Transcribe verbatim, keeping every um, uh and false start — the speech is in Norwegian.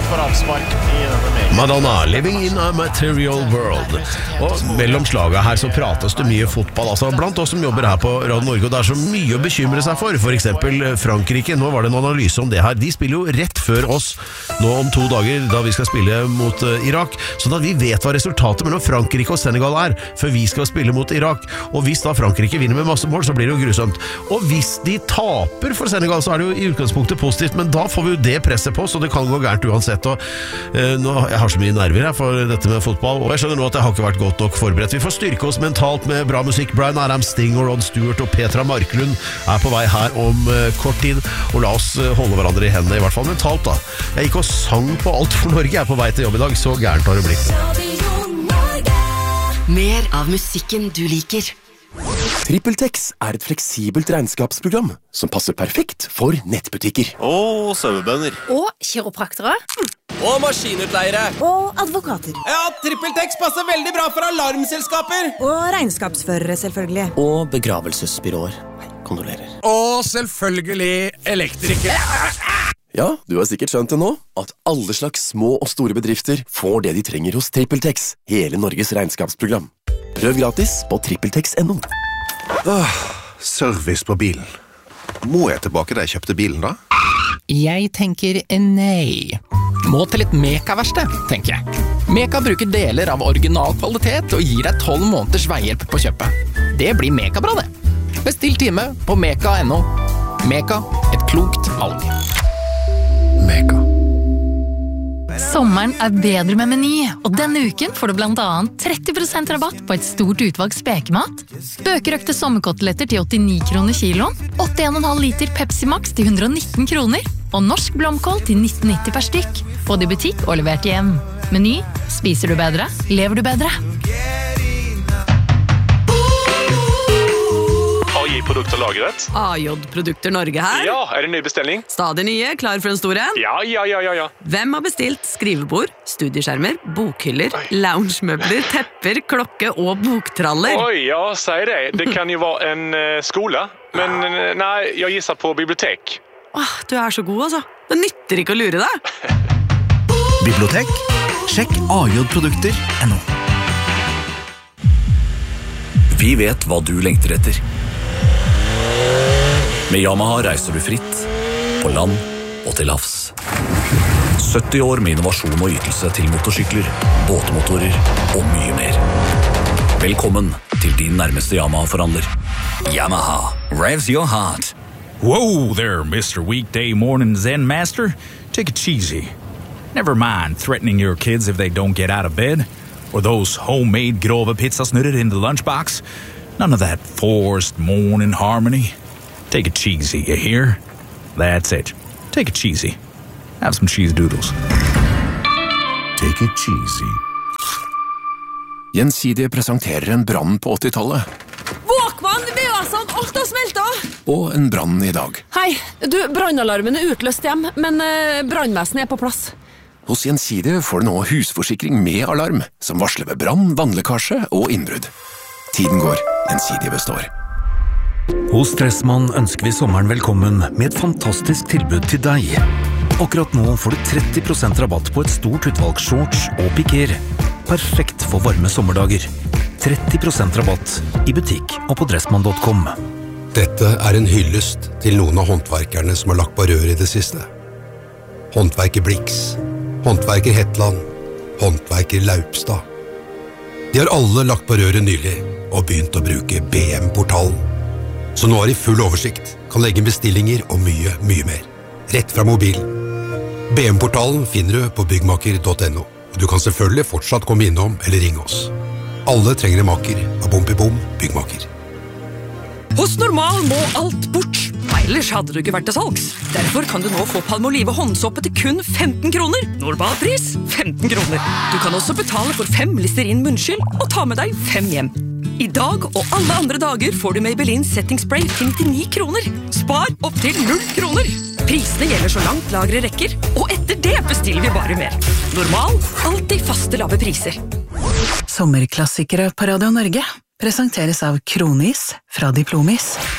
for avspark i denne meget. Madonna, Living in a Material World. Og mellom slaga her så prates det mye fotball, altså blant oss som jobber her på Radio Norge, og det er så mye å bekymre seg for. For eksempel Frankrike, nå var det en analyse om det her. De spiller jo rett før oss nå om to dager, da vi skal spille mot uh, Irak, sånn at vi vet hva resultatet mellom Frankrike og Senegal er, før vi skal spille mot Irak. Og hvis da Frankrike vinner med masse mål, så blir det jo grusomt. Og hvis de taper for Senegal, så er det jo i utgangspunktet positivt, men da får vi jo det presset på, så det kan gå gærent uansett. Og uh, nå, jeg har så mye nerver her for dette med fotball, og jeg skjønner nå at jeg har ikke vært godt nok forberedt. Vi får styrke oss mentalt med bra musikk. Bryan Adams, Sting og Rod Stewart og Petra Marklund er på vei her om uh, kort tid, og la oss uh, holde hverandre i hendene, i hvert fall mentalt da. Jeg gikk og sang på Alt for Norge, jeg er på vei til jobb i dag, så gærent har det blitt. Mer av musikken du liker. TrippelTex er et fleksibelt regnskapsprogram som passer perfekt for nettbutikker. Og sauebønder. Og kiropraktere. Og maskinutleiere. Og advokater. Ja, TrippelTex passer veldig bra for alarmselskaper. Og regnskapsførere, selvfølgelig. Og begravelsesbyråer. Kondolerer. Og selvfølgelig elektrikere. Ja, du har sikkert skjønt det nå, at alle slags små og store bedrifter får det de trenger hos TrippelTex, hele Norges regnskapsprogram. Prøv gratis på trippeltex punktum no. Åh, service på bilen. Må jeg tilbake da jeg kjøpte bilen da? Jeg tenker nei. Må til et Meka-verksted, tenker jeg. Meka bruker deler av original kvalitet og gir deg tolv måneders veihjelp på kjøpet. Det blir Meka-bra det. Bestill time på meka punktum no. Meka, et klokt valg. Mega. Sommeren er bedre med Meny, og denne uken får du blant annet tretti prosent rabatt på et stort utvalg spekemat, bøkerøkte sommerkoteletter til åttini kroner kiloen, åttien komma fem liter Pepsi Max til hundre og nitten kroner, og norsk blomkål til nitten nitti per stykk, både i butikk og levert hjem. Meny, spiser du bedre, lever du bedre. A J-produkter lagret. A J-produkter Norge her. Ja, er det ny bestilling? Stadig nye, klar for en stor en? Ja, ja, ja, ja, ja. Hvem har bestilt skrivebord, studieskjermer, bokhyller, loungemøbler, tepper, klokke og boktraller? Oi, ja, sier det. Det kan jo være en uh, skole, men uh, nei, jeg gisser på bibliotek. Åh, du er så god, altså. Det nytter ikke å lure deg. Bibliotek? Sjekk A J produkter punktum no. Vi vet hva du lengter etter. Med Yamaha reiser du fritt, på land og til havs. sytti år med innovasjon og ytelse til motorsykler, båtmotorer og mye mer. Velkommen til din nærmeste Yamaha-forhandler. Yamaha, revs your heart. Whoa there, Mister Weekday Morning Zen Master. Take it easy. Never mind threatening your kids if they don't get out of bed, or those homemade grove pizzasnurrer in the lunchbox. None of that forced morning harmony. Take it cheesy, you hear? That's it. Take it cheesy. Have some cheese doodles. Take it cheesy. Gjensidige presenterer en brann på åttitallet. Våkmann, vi har sånn alt har smeltet. Og en brann i dag. Hei, du, brannalarmen er utløst hjem, men uh, brannvesenet er på plass. Hos Gjensidige får du nå husforsikring med alarm, som varsler ved brann, vannlekkasje og innbrudd. Tiden går, Gjensidige består. Hos Dressmann ønsker vi sommeren velkommen med et fantastisk tilbud til deg. Akkurat nå får du tretti prosent rabatt på et stort utvalg shorts og piker. Perfekt for varme sommerdager. tretti prosent rabatt i butikk og på dressmann punktum com. Dette er en hyllest til noen av håndverkerne som har lagt på rør i det siste. Håndverker Blix, håndverker Hetland, håndverker Laupstad. De har alle lagt på røret nylig og begynt å bruke B M-portalen. Så nå har de full oversikt, kan legge bestillinger og mye, mye mer. Rett fra mobilen. B M-portalen finner du på byggmaker punktum no, og du kan selvfølgelig fortsatt komme innom eller ringe oss. Alle trenger en maker av Bom i Bom Byggmaker. Hos Normal må alt bort. Ellers hadde du ikke vært til salgs. Derfor kan du nå få Palmolive håndsåpe til kun femten kroner. Normalpris femten kroner. Du kan også betale for fem Listerin munnskyld og ta med deg fem hjem. I dag og alle andre dager får du Maybelline Setting Spray til nittini kroner. Spar opp til null kroner. Prisene gjelder så langt lagre rekker, og etter det bestiller vi bare mer. Normal, alltid faste lave priser. Sommerklassikere på Radio Norge presenteres av Kronis fra Diplomis.